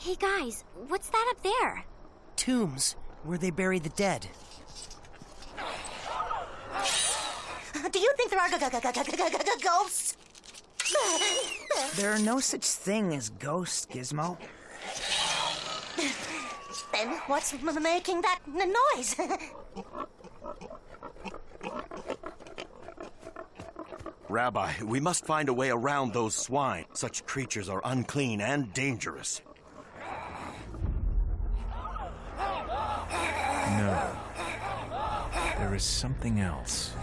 Hey guys, what's that up there? Tombs, where they bury the dead. Do you think there are ghosts? There are no such thing as ghosts, Gizmo. Then what's making that noise? Rabbi, we must find a way around those swine. Such creatures are unclean and dangerous. No. There is something else.